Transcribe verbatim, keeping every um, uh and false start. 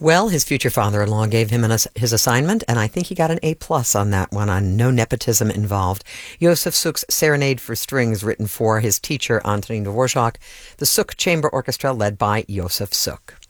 Well, his future father-in-law gave him an, his assignment, and I think he got an A plus on that one, on no nepotism involved. Josef Suk's Serenade for Strings, written for his teacher, Antonin Dvorak, the Suk Chamber Orchestra led by Josef Suk.